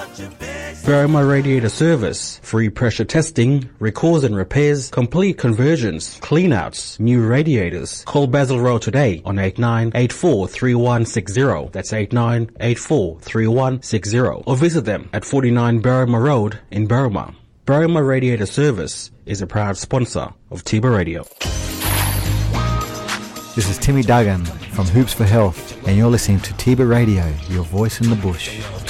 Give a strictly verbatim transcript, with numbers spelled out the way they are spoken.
Berrima Radiator Service. Free pressure testing, recalls and repairs, complete conversions, cleanouts, new radiators. Call Basil Road today on eight nine eight four three one six zero. That's eight nine eight four three one six zero. Or visit them at forty-nine Berrima Road in Berrima. Berrima Radiator Service is a proud sponsor of Tiba Radio. This is Timmy Duggan from Hoops for Health, and you're listening to Tiba Radio, your voice in the bush.